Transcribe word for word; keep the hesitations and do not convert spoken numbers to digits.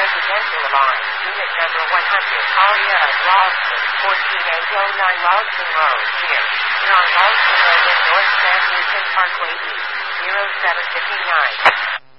residential alarm. Unit number one hundred. Aria of Ralston, fourteen eight oh nine Ralston Road. Here. You're on Ralston Road in North San Luis Parkway East. zero seven five nine.